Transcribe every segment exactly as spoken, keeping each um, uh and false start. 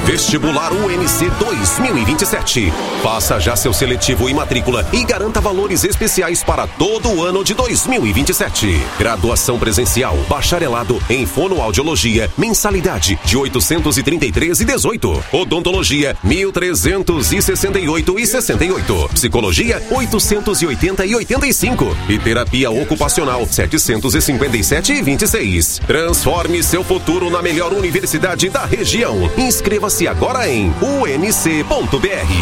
Vestibular U N C dois mil e vinte e sete. Faça já seu seletivo e matrícula e garanta valores especiais para todo o ano de dois mil e vinte e sete. Graduação presencial, bacharelado em fonoaudiologia, mensalidade de oitocentos e trinta e três reais e dezoito centavos. Odontologia, mil trezentos e sessenta e oito reais e sessenta e oito centavos. Psicologia, oitocentos e oitenta reais e oitenta e cinco centavos. E terapia ocupacional, setecentos e cinquenta e sete reais e vinte e seis centavos. Transforme seu futuro na melhor universidade da região. Inscreva-se agora em u n c ponto b r.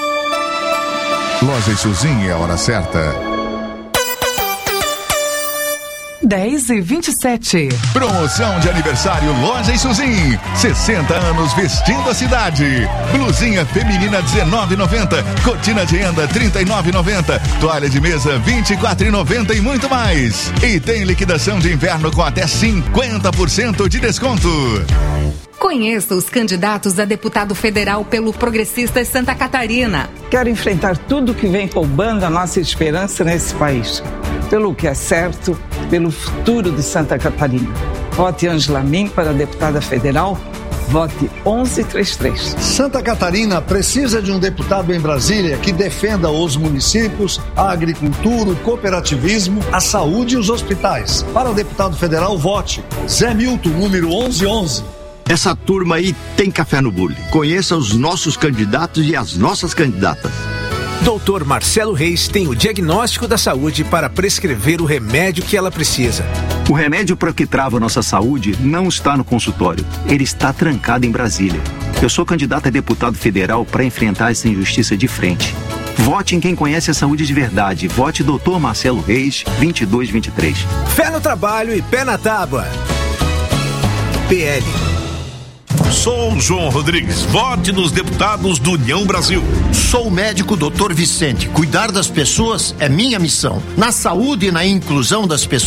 Loja Isuzinha é a hora certa. dez e vinte e sete. Promoção de aniversário Loja Isuzinha. sessenta anos vestindo a cidade. Blusinha feminina dezenove reais e noventa centavos. Cortina de renda trinta e nove reais e noventa centavos. Toalha de mesa vinte e quatro reais e noventa centavos e muito mais. E tem liquidação de inverno com até cinquenta por cento de desconto. Conheça os candidatos a deputado federal pelo Progressistas Santa Catarina. Quero enfrentar tudo que vem roubando a nossa esperança nesse país. Pelo que é certo, pelo futuro de Santa Catarina. Vote Ângela Min para deputada federal. Vote onze trinta e três. Santa Catarina precisa de um deputado em Brasília que defenda os municípios, a agricultura, o cooperativismo, a saúde e os hospitais. Para o deputado federal, vote Zé Milton, número onze onze. Essa turma aí tem café no bule. Conheça os nossos candidatos e as nossas candidatas. doutor Marcelo Reis tem o diagnóstico da saúde para prescrever o remédio que ela precisa. O remédio para o que trava nossa saúde não está no consultório. Ele está trancado em Brasília. Eu sou candidato a deputado federal para enfrentar essa injustiça de frente. Vote em quem conhece a saúde de verdade. Vote doutor Marcelo Reis, vinte e dois vinte e três. Fé no trabalho e pé na tábua. P L. Sou João Rodrigues, vote nos deputados do União Brasil. Sou o médico doutor Vicente. Cuidar das pessoas é minha missão. Na saúde e na inclusão das pessoas